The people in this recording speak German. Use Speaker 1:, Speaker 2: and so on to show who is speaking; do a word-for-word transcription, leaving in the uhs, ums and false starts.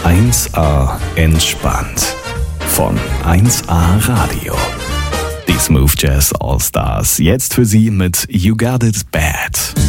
Speaker 1: eins A entspannt von eins A Radio. Die Smooth Jazz All Stars jetzt für Sie mit You Got It Bad.